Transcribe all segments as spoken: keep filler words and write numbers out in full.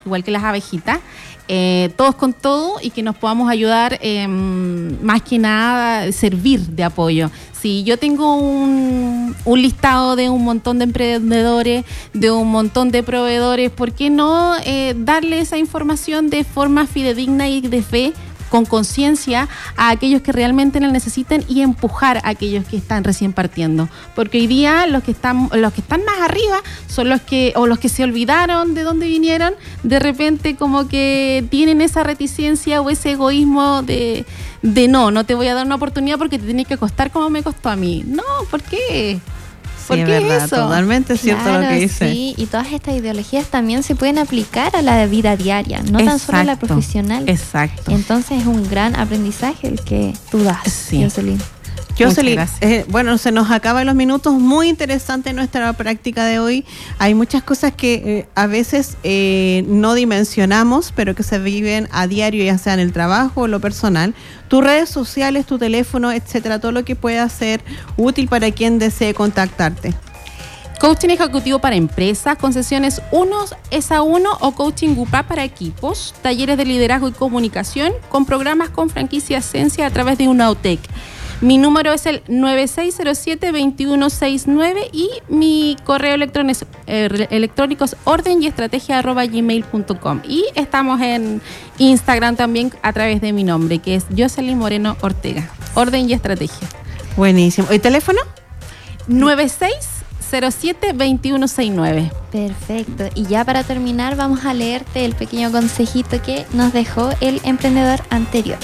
igual que las abejitas, eh, todos con todo, y que nos podamos ayudar, eh, más que nada, servir de apoyo. Si yo tengo un, un listado de un montón de emprendedores, de un montón de proveedores, ¿por qué no eh, darle esa información de forma fidedigna y de fe, con conciencia, a aquellos que realmente la necesiten, y empujar a aquellos que están recién partiendo? Porque hoy día los que están los que están más arriba son los que, o los que se olvidaron de dónde vinieron, de repente como que tienen esa reticencia o ese egoísmo de, de no, no te voy a dar una oportunidad porque te tiene que costar como me costó a mí. No, ¿por qué? Sí, es verdad, eso? Totalmente cierto, claro, lo que dice. Sí, y todas estas ideologías también se pueden aplicar a la vida diaria, no Exacto. tan solo a la profesional. Exacto. Entonces es un gran aprendizaje el que tú das, sí. Jocelyn. Jocelyn, eh, bueno, se nos acaban los minutos. Muy interesante nuestra práctica de hoy. Hay muchas cosas que eh, a veces eh, no dimensionamos, pero que se viven a diario, ya sea en el trabajo o lo personal. Tus redes sociales, tu teléfono, etcétera, todo lo que pueda ser útil para quien desee contactarte. Coaching ejecutivo para empresas, con sesiones uno es a uno o coaching grupal para equipos, talleres de liderazgo y comunicación, con programas con franquicia Esencia a través de Unautec. Mi número es el nueve seis cero siete, dos uno seis nueve y mi correo electrónico, eh, electrónico es orden y estrategia arroba gmail punto com. Y estamos en Instagram también a través de mi nombre, que es Jocelyn Moreno Ortega. Orden y estrategia. Buenísimo. ¿Y teléfono? nueve seis cero siete, dos uno seis nueve. Perfecto. Y ya para terminar vamos a leerte el pequeño consejito que nos dejó el emprendedor anterior.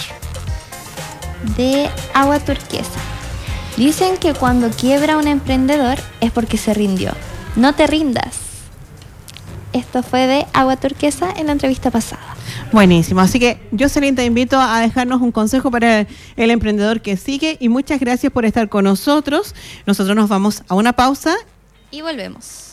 De Agua Turquesa. Dicen que cuando quiebra un emprendedor es porque se rindió. No te rindas. Esto fue de Agua Turquesa en la entrevista pasada. Buenísimo. Así que, Jocelyn, te invito a dejarnos un consejo para el, el emprendedor que sigue, y muchas gracias por estar con nosotros. Nosotros nos vamos a una pausa y volvemos.